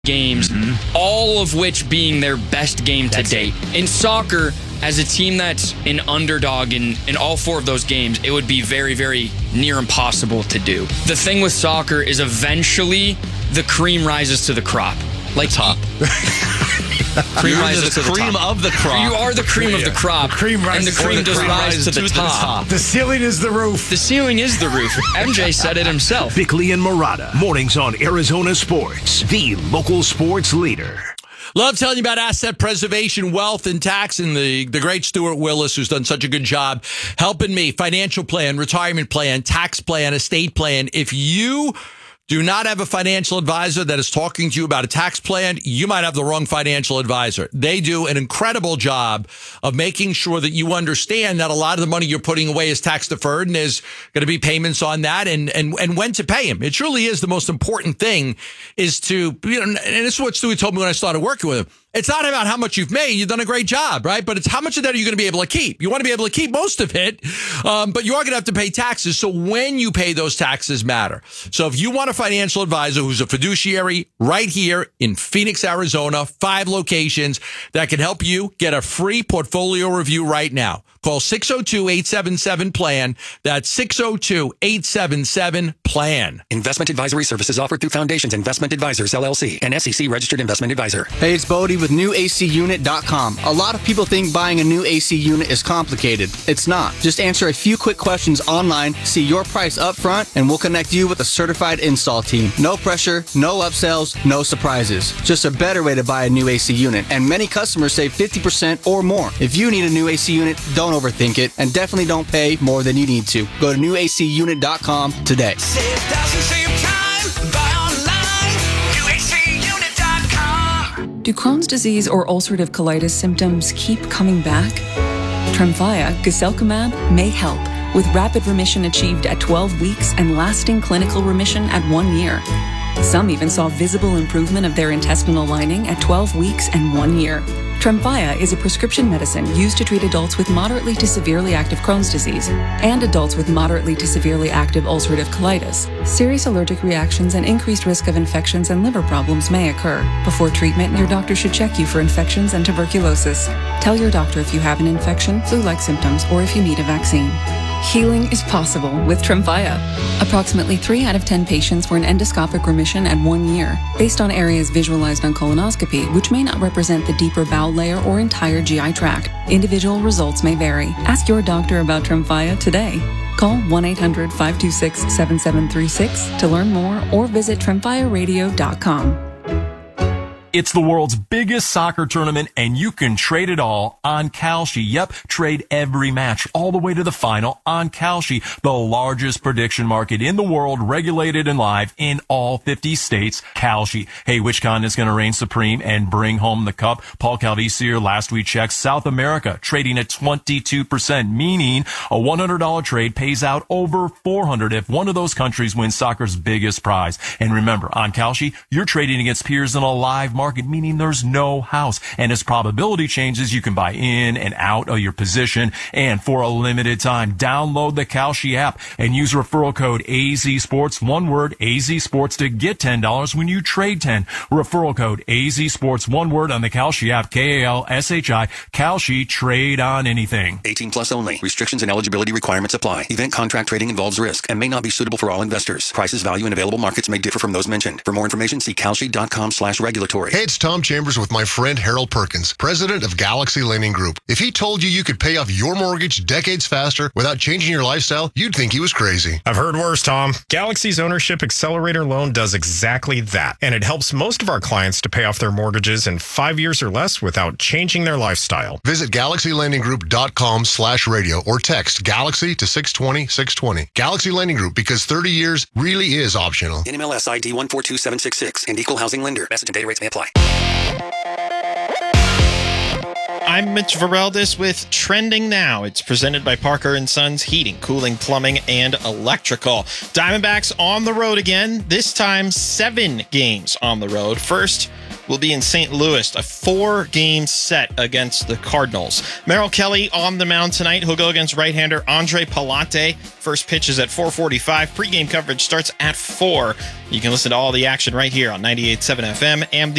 games, all of which being their best game to date. In soccer, as a team that's an underdog in all four of those games, it would be very, very near impossible to do. The thing with soccer is eventually the cream rises to the crop. Like top. Cream rises to the cream top. of the crop. You are the cream of the crop. And the cream does rise to the top. The ceiling is the roof. The ceiling is the roof. MJ said it himself. Bickley and Murata. Mornings on Arizona Sports, the local sports leader. Love telling you about asset preservation, wealth, and tax, and the great Stuart Willis, who's done such a good job helping me. Financial plan, retirement plan, tax plan, estate plan. If you do not have a financial advisor that is talking to you about a tax plan, you might have the wrong financial advisor. They do an incredible job of making sure that you understand that a lot of the money you're putting away is tax deferred and there's going to be payments on that and when to pay them. It truly is the most important thing is to, and this is what Stewie told me when I started working with him. It's not about how much you've made. You've done a great job, right? But it's how much of that are you going to be able to keep? You want to be able to keep most of it, but you are going to have to pay taxes. So when you pay those taxes matter. So if you want a financial advisor who's a fiduciary right here in Phoenix, Arizona, 5 locations that can help you get a free portfolio review right now. Call 602-877-PLAN. That's 602-877-PLAN. Investment advisory services offered through Foundations Investment Advisors, LLC, an SEC registered investment advisor. Hey, it's Bodie with NewACUnit.com. A lot of people think buying a new AC unit is complicated. It's not. Just answer a few quick questions online, see your price up front, and we'll connect you with a certified install team. No pressure, no upsells, no surprises. Just a better way to buy a new AC unit. And many customers save 50% or more. If you need a new AC unit, don't overthink it, and definitely don't pay more than you need to. Go to NewACUnit.com today. Save thousands, save time, buy online, NewACUnit.com. Do Crohn's disease or ulcerative colitis symptoms keep coming back? Tremfya, guselkumab, may help, with rapid remission achieved at 12 weeks and lasting clinical remission at 1 year. Some even saw visible improvement of their intestinal lining at 12 weeks and 1 year. Tremfya is a prescription medicine used to treat adults with moderately to severely active Crohn's disease and adults with moderately to severely active ulcerative colitis. Serious allergic reactions and increased risk of infections and liver problems may occur. Before treatment, your doctor should check you for infections and tuberculosis. Tell your doctor if you have an infection, flu-like symptoms, or if you need a vaccine. Healing is possible with Tremfya. Approximately 3 out of 10 patients were in endoscopic remission at 1 year, based on areas visualized on colonoscopy, which may not represent the deeper bowel layer or entire GI tract. Individual results may vary. Ask your doctor about Tremfya today. Call 1-800-526-7736 to learn more or visit TremfyaRadio.com. It's the world's biggest soccer tournament, and you can trade it all on Kalshi. Yep, trade every match all the way to the final on Kalshi, the largest prediction market in the world, regulated and live in all 50 states. Kalshi. Hey, which continent's going to reign supreme and bring home the cup? Paul Calvisier last week checked South America, trading at 22%, meaning a $100 trade pays out over $400 if one of those countries wins soccer's biggest prize. And remember, on Kalshi, you're trading against peers in a live market, meaning there's no house. And as probability changes, you can buy in and out of your position. And for a limited time, download the Kalshi app and use referral code AZSports, one word, AZSports, to get $10 when you trade 10. Referral code AZSports, one word, on the Kalshi app, Kalshi, Kalshi, trade on anything. 18 plus only. Restrictions and eligibility requirements apply. Event contract trading involves risk and may not be suitable for all investors. Prices, value, and available markets may differ from those mentioned. For more information, see Kalshi.com/regulatory. Hey, it's Tom Chambers with my friend Harold Perkins, president of Galaxy Lending Group. If he told you you could pay off your mortgage decades faster without changing your lifestyle, you'd think he was crazy. I've heard worse, Tom. Galaxy's Ownership Accelerator Loan does exactly that, and it helps most of our clients to pay off their mortgages in 5 years or less without changing their lifestyle. Visit GalaxyLendingGroup.com/radio or text Galaxy to 620-620. Galaxy Lending Group, because 30 years really is optional. NMLS ID 142766 and equal housing lender. Message and data rates may apply. I'm Mitch Vareldis with Trending Now. It's presented by Parker & Sons Heating, Cooling, Plumbing, and Electrical. Diamondbacks on the road again, this time 7 games on the road. First, will be in St. Louis, a 4-game set against the Cardinals. Merrill Kelly on the mound tonight. He'll go against right-hander Andre Palante. First pitch is at 4:45. Pre-game coverage starts at 4. You can listen to all the action right here on 98.7 FM and the